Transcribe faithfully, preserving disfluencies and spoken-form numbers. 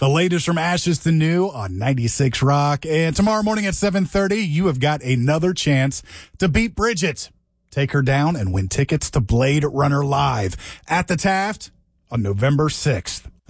The latest from Ashes to New on ninety-six Rock. And tomorrow morning at seven thirty, you have got another chance to beat Bridget. Take her down and win tickets to Blade Runner Live at the Taft on November sixth.